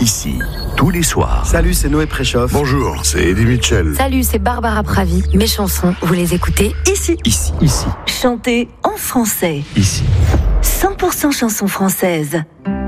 Ici, tous les soirs. Salut, c'est Noé Préchoff. Bonjour, c'est Eddie Mitchell. Salut, c'est Barbara Pravi. Mes chansons, vous les écoutez ici. Ici. Chantez en français. Ici. 100% chansons françaises.